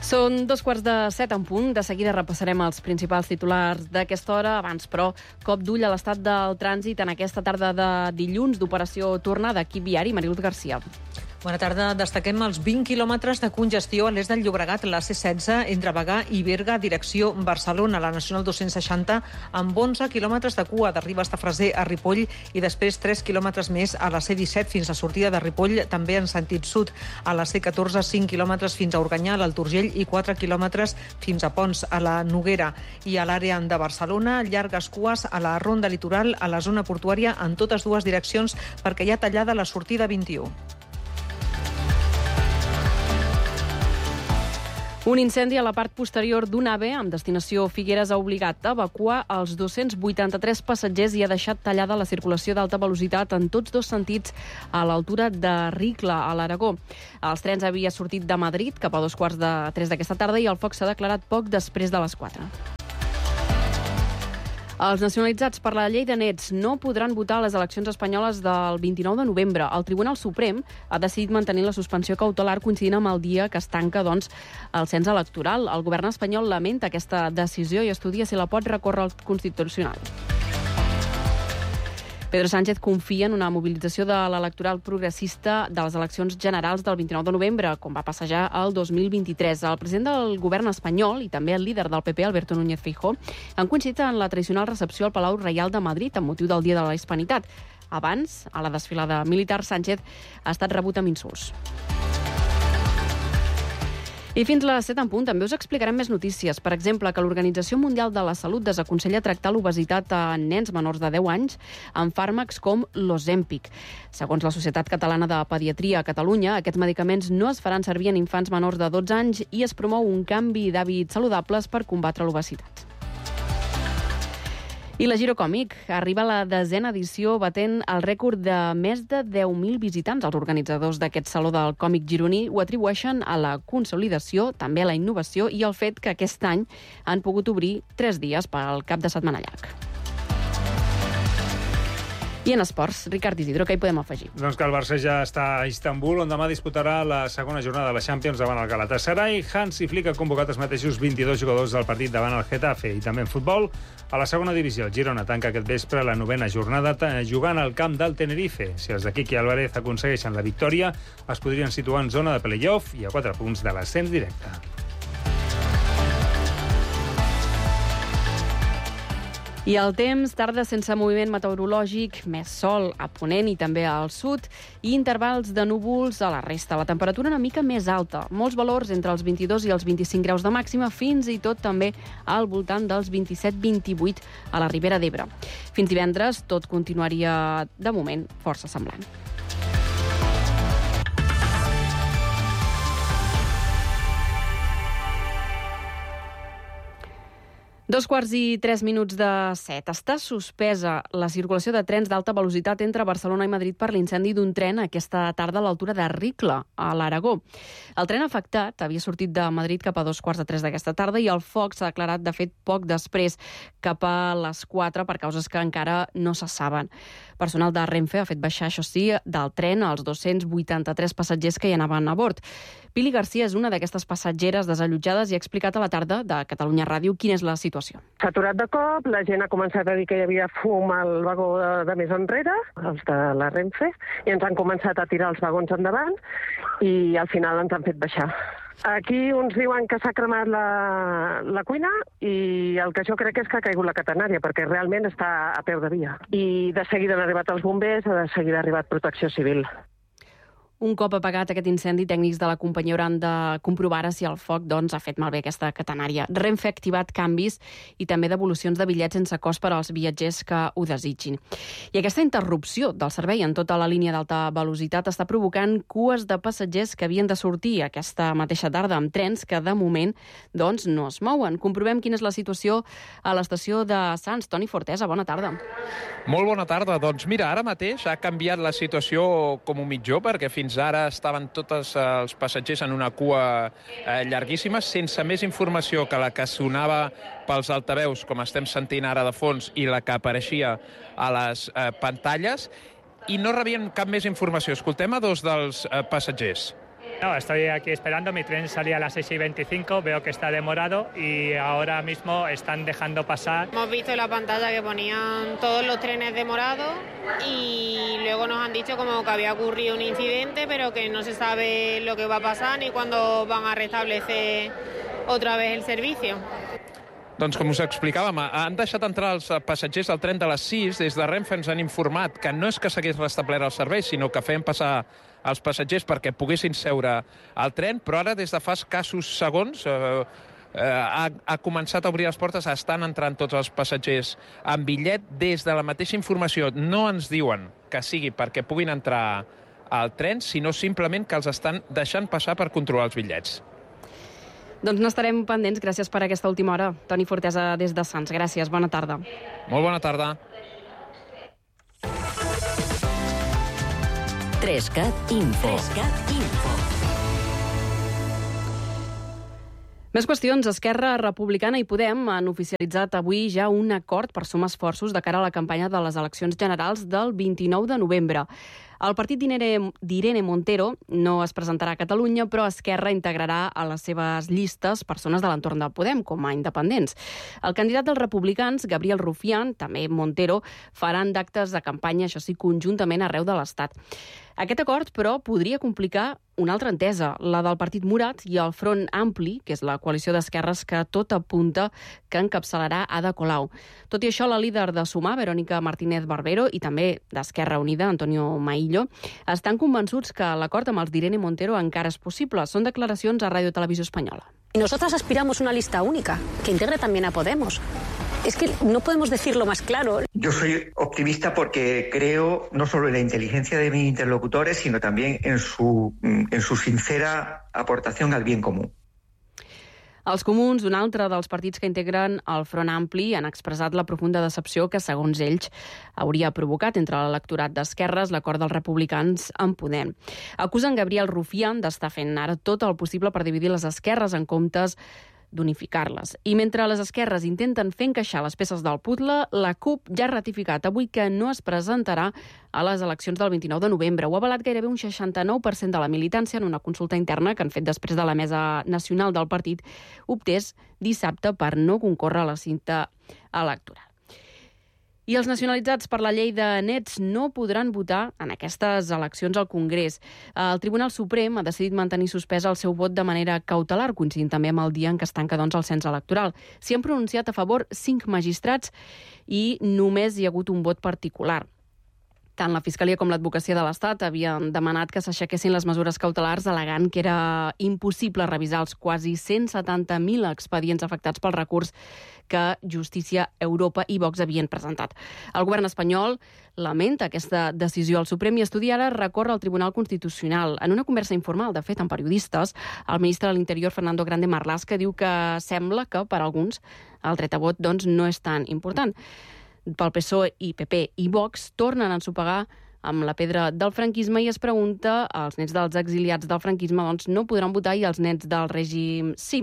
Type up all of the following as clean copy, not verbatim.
Són 2:15 en punt. De seguida repassarem els principals titulars d'aquesta hora. Abans, però, cop d'ull a l'estat del trànsit en aquesta tarda de dilluns d'operació tornada aquí viari. Mariluz Garcia. Bona tarda. Destaquem els 20 quilòmetres de congestió a l'est del Llobregat, la C16, entre Bagà i Berga, direcció Barcelona, la Nacional 260, amb 11 quilòmetres de cua de Ribes de Freser a Ripoll i després 3 quilòmetres més a la C17 fins a sortida de Ripoll, també en sentit sud. A la C14, 5 quilòmetres fins a Organyà, a l'Alt Urgell, i 4 quilòmetres fins a Pons, a la Noguera. I a l'àrea de Barcelona, llargues cues a la ronda litoral, a la zona portuària, en totes dues direccions, perquè hi ha tallada la sortida 21. Un incendi a la part posterior d'un AVE amb destinació Figueres ha obligat a evacuar els 283 passatgers i ha deixat tallada la circulació d'alta velocitat en tots dos sentits a l'altura de Ricla, a l'Aragó. Els trens havien sortit de Madrid cap a 2:45 d'aquesta tarda i el foc s'ha declarat poc després de les 4. Els nacionalitzats per la llei de nets no podran votar a les eleccions espanyoles del 29 de novembre. El Tribunal Suprem ha decidit mantenir la suspensió cautelar coincidint amb el dia que es tanca, el cens electoral. El govern espanyol lamenta aquesta decisió i estudia si la pot recórrer al Constitucional. Pedro Sánchez confia en una mobilització de l'electorat progressista de les eleccions generals del 29 de novembre, com va passar ja el 2023. El president del govern espanyol i també el líder del PP, Alberto Núñez Feijóo, han coincidit en la tradicional recepció al Palau Reial de Madrid amb motiu del Dia de la Hispanitat. Abans, a la desfilada militar, Sánchez ha estat rebut amb insults. I fins les 7 en punt també us explicarem més notícies. Per exemple, que l'Organització Mundial de la Salut desaconsella tractar l'obesitat a nens menors de 10 anys amb fàrmacs com l'Ozempic. Segons la Societat Catalana de Pediatria a Catalunya, aquests medicaments no es faran servir en infants menors de 12 anys i es promou un canvi d'hàbits saludables per combatre l'obesitat. I la Girocòmic arriba a la 10a edició batent el rècord de més de 10.000 visitants. Els organitzadors d'aquest Saló del Còmic gironí ho atribueixen a la consolidació, també a la innovació i al fet que aquest any han pogut obrir 3 dies pel cap de setmana llarg. I en esports, Ricard Isidro, què hi podem afegir? Doncs que el Barça ja està a Istanbul, on demà disputarà la segona jornada de la Champions davant el Galatasaray. Hansi Flick ha convocat els mateixos 22 jugadors del partit davant el Getafe. I també en futbol, a la segona divisió, el Girona tanca aquest vespre la 9a jornada jugant al camp del Tenerife. Si els de Quique Álvarez aconsegueixen la victòria, es podrien situar en zona de playoff i a 4 punts de l'ascens directe. I el temps, tarda sense moviment meteorològic, més sol a ponent i també al sud, i intervals de núvols a la resta. La temperatura una mica més alta, molts valors entre els 22 i els 25 graus de màxima, fins i tot també al voltant dels 27-28 a la Ribera d'Ebre. Fins divendres tot continuaria, de moment, força semblant. Dos quarts i 3 minuts de 7. Està suspesa la circulació de trens d'alta velocitat entre Barcelona i Madrid per l'incendi d'un tren aquesta tarda a l'altura de Ricla, a l'Aragó. El tren afectat havia sortit de Madrid cap a 2:45 d'aquesta tarda i el foc s'ha declarat, de fet, poc després, cap a les 4, per causes que encara no se saben. Personal de Renfe ha fet baixar, això sí, del tren els 283 passatgers que hi anaven a bord. Pili Garcia és una d'aquestes passatgeres desallotjades i ha explicat a la tarda de Catalunya Ràdio quina és la situació. S'ha aturat de cop, la gent ha començat a dir que hi havia fum al vagó de més enrere, els de la Renfe, i ens han començat a tirar els vagons endavant i al final ens han fet baixar. Aquí uns diuen que s'ha cremat la cuina i el que jo crec és que ha caigut la catenària, perquè realment està a peu de via. I de seguida han arribat els bombers, de seguida ha arribat Protecció Civil. Un cop apagat aquest incendi, tècnics de la companyia hauran de comprovar ara si el foc ha fet malbé aquesta catenària. Renfe ha activat canvis i també devolucions de bitllets sense cost per als viatgers que ho desitgin. I aquesta interrupció del servei en tota la línia d'alta velocitat està provocant cues de passatgers que havien de sortir aquesta mateixa tarda amb trens que de moment no es mouen. Comprovem quina és la situació a l'estació de Sants. Toni Fortesa, bona tarda. Molt bona tarda. Doncs mira, ara mateix ha canviat la situació com un mitjó, perquè fins ara estaven tots els passatgers en una cua llarguíssima, sense més informació que la que sonava pels altaveus, com estem sentint ara de fons, i la que apareixia a les pantalles, i no rebien cap més informació. Escoltem a dos dels passatgers. No, estoy aquí esperando, mi tren salía a las 6:25, veo que está demorado y ahora mismo están dejando pasar. Hemos visto en la pantalla que ponían todos los trenes demorados y luego nos han dicho como que había ocurrido un incidente, pero que no se sabe lo que va a pasar ni cuándo van a restablecer otra vez el servicio. Doncs com us explicàvem, han deixat entrar els passatgers al tren de les 6. Des de Renfe ens han informat que no és que s'hagués restablert el servei, sinó que feien passar els passatgers perquè poguessin seure al tren, però ara des de fa escassos segons ha començat a obrir les portes, estan entrant tots els passatgers amb bitllet. Des de la mateixa informació no ens diuen que sigui perquè puguin entrar al tren, sinó simplement que els estan deixant passar per controlar els bitllets. Doncs n'estarem pendents. Gràcies per aquesta última hora. Toni Fortesa, des de Sants. Gràcies. Bona tarda. Molt bona tarda. 3CAT Info. Més qüestions. Esquerra Republicana i Podem han oficialitzat avui ja un acord per sumar esforços de cara a la campanya de les eleccions generals del 29 de novembre. El partit d'Irene Montero no es presentarà a Catalunya, però Esquerra integrarà a les seves llistes persones de l'entorn de Podem, com a independents. El candidat dels republicans, Gabriel Rufián, també Montero, faran d'actes de campanya, això sí, conjuntament arreu de l'Estat. Aquest acord, però, podria complicar una altra entesa, la del Partit Morat i el Front Ampli, que és la coalició d'esquerres que tot apunta que encapçalarà Ada Colau. Tot i això, la líder de Sumar, Verónica Martínez Barbero, i també d'Esquerra Unida, Antonio Maillo, estan convençuts que l'acord amb els d'Irene Montero encara és possible. Són declaracions a Ràdio Televisió Espanyola. Nosotras aspiramos a una lista única, que integre también a Podemos. Es que no podemos decirlo más claro. Yo soy optimista porque creo no solo en la inteligencia de mis interlocutores, sino también en su sincera aportación al bien común. Els comuns, un altre dels partits que integren el Front Ampli, han expressat la profunda decepció que, segons ells, hauria provocat entre l'electorat d'esquerres l'acord dels republicans amb Podem. Acusen Gabriel Rufián d'estar fent ara tot el possible per dividir les esquerres en comptes d'unificar-les. I mentre les esquerres intenten fer encaixar les peces del puzzle, la CUP ja ha ratificat avui que no es presentarà a les eleccions del 29 de novembre. Ho ha avalat gairebé un 69% de la militància en una consulta interna que han fet després de la mesa nacional del partit optés dissabte per no concórrer a la cinta electoral. I els nacionalitzats per la llei de nets no podran votar en aquestes eleccions al Congrés. El Tribunal Suprem ha decidit mantenir suspès el seu vot de manera cautelar, coincidint també amb el dia en què es tanca el cens electoral. S'hi han pronunciat a favor 5 magistrats i només hi ha hagut un vot particular. Tant la Fiscalia com l'Advocacia de l'Estat havien demanat que s'aixequessin les mesures cautelars, al·legant que era impossible revisar els quasi 170.000 expedients afectats pel recurs que Justícia, Europa i Vox havien presentat. El govern espanyol lamenta aquesta decisió al Suprem i estudia ara recórrer al Tribunal Constitucional. En una conversa informal, de fet, amb periodistes, el ministre de l'Interior, Fernando Grande Marlaska, diu que sembla que, per alguns, el dret a vot no és tan important. Pel PSOE i PP i Vox tornen a ensopegar amb la pedra del franquisme i es pregunta els nets dels exiliats del franquisme no podran votar i els nets del règim sí.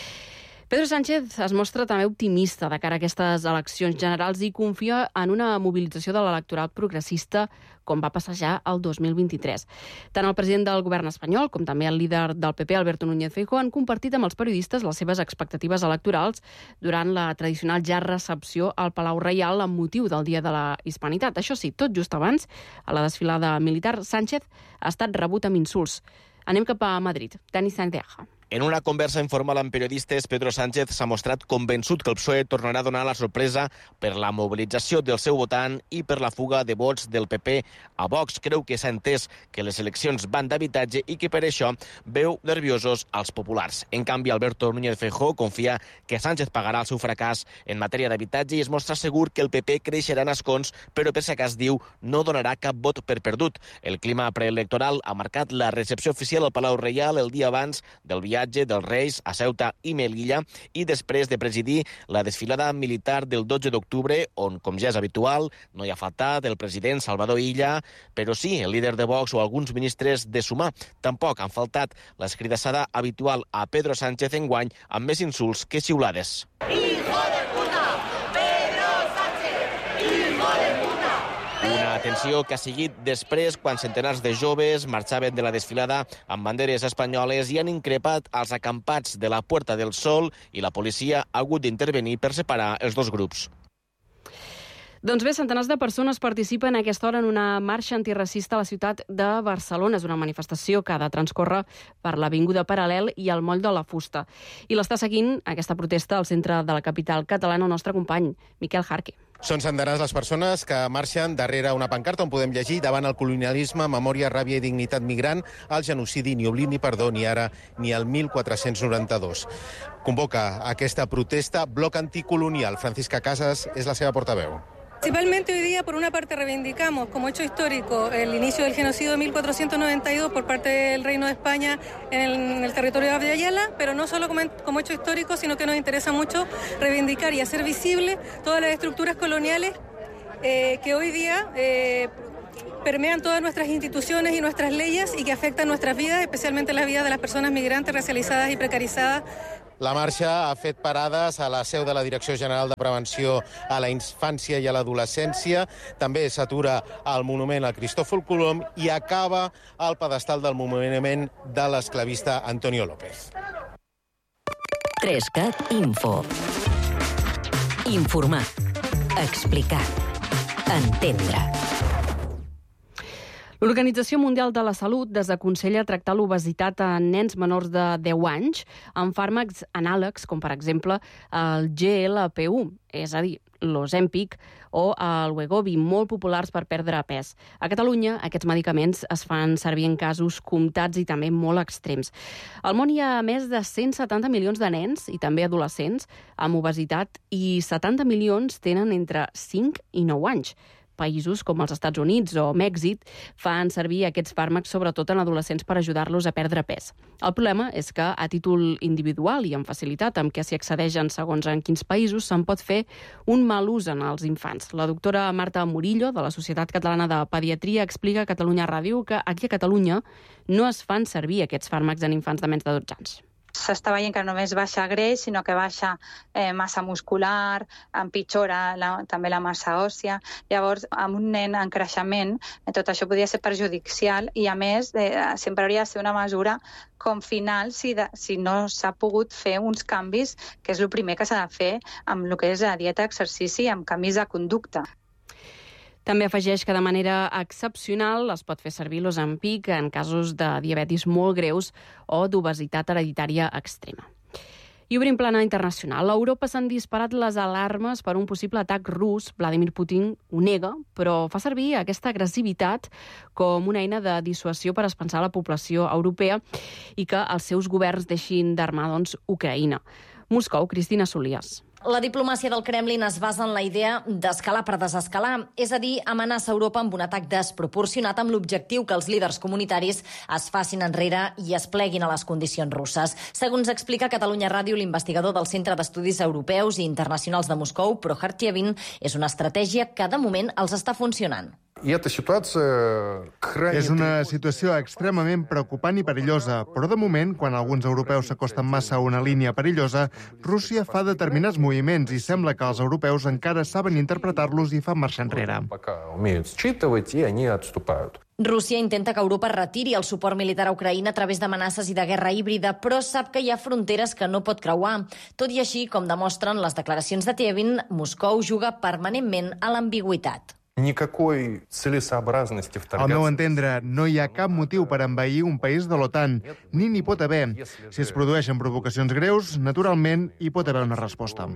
Pedro Sánchez es mostra també optimista de cara a aquestes eleccions generals i confia en una mobilització de l'electorat progressista com va passar ja el 2023. Tant el president del govern espanyol com també el líder del PP, Alberto Núñez Feijóo, han compartit amb els periodistes les seves expectatives electorals durant la tradicional ja recepció al Palau Reial amb motiu del Dia de la Hispanitat. Això sí, tot just abans, a la desfilada militar, Sánchez ha estat rebut amb insults. Anem cap a Madrid. Dani Sandeja. En una conversa informal amb periodistes, Pedro Sánchez s'ha mostrat convençut que el PSOE tornarà a donar la sorpresa per la mobilització del seu votant i per la fuga de vots del PP a Vox. Creu que s'ha entès que les eleccions van d'habitatge i que per això veu nerviosos als populars. En canvi, Alberto Núñez Feijóo confia que Sánchez pagarà el seu fracàs en matèria d'habitatge i es mostra segur que el PP creixerà en escons, però per si acas diu no donarà cap vot per perdut. El clima preelectoral ha marcat la recepció oficial al Palau Reial el dia abans del viatge dels Reis a Ceuta i Melilla i després de presidir la desfilada militar del 12 d'octubre, on, com ja és habitual, no hi ha faltat el president Salvador Illa, però sí el líder de Vox o alguns ministres de Sumar. Tampoc han faltat l'escridassada habitual a Pedro Sánchez enguany amb més insults que xiulades. Hijo de puta! Pedro Sánchez! Hijo de puta! Una Tensió que ha seguit després quan centenars de joves marxaven de la desfilada amb banderes espanyoles i han increpat els acampats de la Puerta del Sol i la policia ha hagut d'intervenir per separar els dos grups. Doncs bé, centenars de persones participen a aquesta hora en una marxa antiracista a la ciutat de Barcelona. És una manifestació que ha de transcórrer per l'Avinguda Paral·lel i el Moll de la Fusta. I l'està seguint, aquesta protesta, al centre de la capital catalana, el nostre company, Miquel Jarque. Són centenars les persones que marxen darrere una pancarta on podem llegir davant el colonialisme, memòria, ràbia i dignitat migrant, el genocidi, ni oblit ni perdó, ni ara ni el 1492. Convoca aquesta protesta Bloc Anticolonial. Francisca Casas és la seva portaveu. Principalmente hoy día, por una parte, reivindicamos como hecho histórico el inicio del genocidio de 1492 por parte del Reino de España en el territorio de Abya-Yala, pero no solo como hecho histórico, sino que nos interesa mucho reivindicar y hacer visible todas las estructuras coloniales que hoy día permean todas nuestras instituciones y nuestras leyes y que afectan nuestras vidas, especialmente las vidas de las personas migrantes racializadas y precarizadas. La marxa ha fet parades a la seu de la Direcció General de Prevenció a la Infància i a l'Adolescència. També s'atura al monument al Cristòfol Colom i acaba al pedestal del monument de l'esclavista Antonio López. 3CAT Info. Informar. Explicar. Entendre. L'Organització Mundial de la Salut desaconsella tractar l'obesitat en nens menors de 10 anys amb fàrmacs anàlegs, com per exemple el GLP-1, és a dir, l'Ozempic o el Wegovy, molt populars per perdre pes. A Catalunya, aquests medicaments es fan servir en casos comptats i també molt extrems. Al món hi ha més de 170 milions de nens i també adolescents amb obesitat i 70 milions tenen entre 5 i 9 anys. Països com els Estats Units o Mèxic fan servir aquests fàrmacs sobretot en adolescents per ajudar-los a perdre pes. El problema és que a títol individual i amb facilitat amb què s'hi accedeixen segons en quins països se'n pot fer un mal ús en els infants. La doctora Marta Murillo, de la Societat Catalana de Pediatria, explica a Catalunya Ràdio que aquí a Catalunya no es fan servir aquests fàrmacs en infants de menys de 12 anys. S'està veient que només baixa greix, sinó que baixa massa muscular, empitjora també la massa òssia. Llavors, amb un nen en creixement, tot això podria ser perjudicial i, a més, sempre hauria de ser una mesura com final si no s'ha pogut fer uns canvis, que és el primer que s'ha de fer amb el que és la dieta, exercici i amb canvis de conducta. També afegeix que de manera excepcional es pot fer servir l'Ozempic en casos de diabetis molt greus o d'obesitat hereditària extrema. I obrim plana internacional. A Europa s'han disparat les alarmes per un possible atac rus. Vladimir Putin ho nega, però fa servir aquesta agressivitat com una eina de dissuasió per espensar la població europea i que els seus governs deixin d'armar, Ucraïna. Moscou, Cristina Solias. La diplomàcia del Kremlin es basa en la idea d'escalar per desescalar, és a dir, amenaça Europa amb un atac desproporcionat amb l'objectiu que els líders comunitaris es facin enrere i es pleguin a les condicions russes. Segons explica Catalunya Ràdio, l'investigador del Centre d'Estudis Europeus i Internacionals de Moscou, Prohartievin, és una estratègia que de moment els està funcionant. És una situació extremament preocupant i perillosa, però de moment, quan alguns europeus s'acosten massa a una línia perillosa, Rússia fa determinats moviments i sembla que els europeus encara saben interpretar-los i fan marxa enrere. Rússia intenta que Europa retiri el suport militar a Ucraïna a través d'amenaces i de guerra híbrida, però sap que hi ha fronteres que no pot creuar. Tot i així, com demostren les declaracions de Tievin, Moscou juga permanentment a l'ambigüitat. Al meu entendre, no hi ha cap motiu per envair un país de l'OTAN, ni n'hi pot haver. Si es produeixen provocacions greus, naturalment hi pot haver una resposta.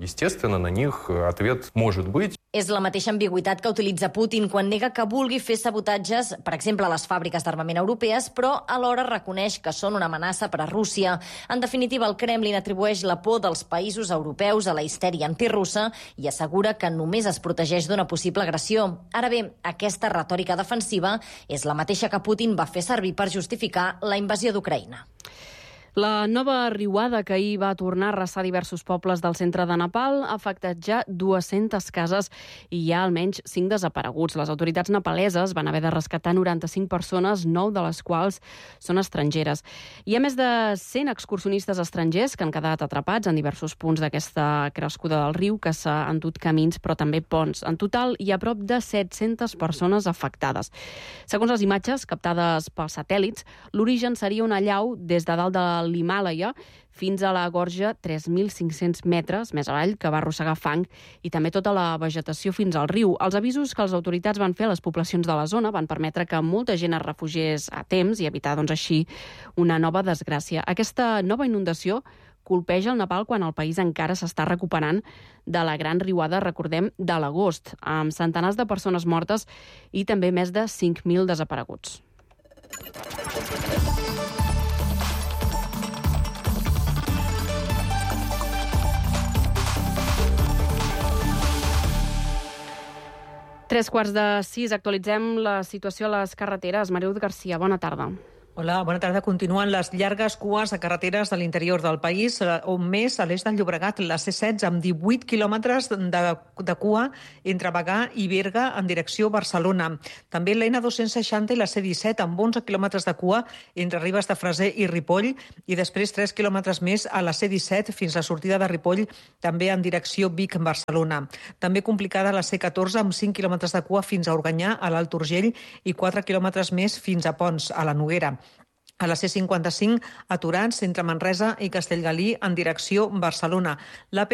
És la mateixa ambigüitat que utilitza Putin quan nega que vulgui fer sabotatges, per exemple, a les fàbriques d'armament europees, però alhora reconeix que són una amenaça per a Rússia. En definitiva, el Kremlin atribueix la por dels països europeus a la histèria antirussa i assegura que només es protegeix d'una possible agressió. Ara bé, aquesta retòrica defensiva és la mateixa que Putin va fer servir per justificar la invasió d'Ucraïna. La nova riuada que ahir va tornar a arrasar diversos pobles del centre de Nepal ha afectat ja 200 cases i hi ha almenys 5 desapareguts. Les autoritats nepaleses van haver de rescatar 95 persones, 9 de les quals són estrangeres. Hi ha més de 100 excursionistes estrangers que han quedat atrapats en diversos punts d'aquesta crescuda del riu que s'ha endut camins però també ponts. En total hi ha prop de 700 persones afectades. Segons les imatges captades pels satèl·lits, l'origen seria una allau des de dalt de l'Himàlaia fins a la gorja 3.500 metres més avall, que va arrossegar fang i també tota la vegetació fins al riu. Els avisos que les autoritats van fer a les poblacions de la zona van permetre que molta gent es refugiés a temps i evitar, així, una nova desgràcia. Aquesta nova inundació colpeja el Nepal quan el país encara s'està recuperant de la gran riuada, recordem, de l'agost, amb centenars de persones mortes i també més de 5.000 desapareguts. Tres quarts de 6, actualitzem la situació a les carreteres. Mariud Garcia, bona tarda. Hola, bona tarda. Continuen les llargues cues a carreteres de l'interior del país, on més a l'est del Llobregat, la C16 amb 18 quilòmetres de cua entre Bagà i Berga en direcció Barcelona. També la N260 i la C17 amb 11 quilòmetres de cua entre Ribes de Freser i Ripoll i després 3 quilòmetres més a la C17 fins a la sortida de Ripoll, també en direcció Vic-Barcelona. També complicada la C14 amb 5 quilòmetres de cua fins a Organyà, a l'Alt Urgell, i 4 quilòmetres més fins a Pons, a la Noguera. A la C55, aturats entre Manresa i Castellgalí en direcció Barcelona. La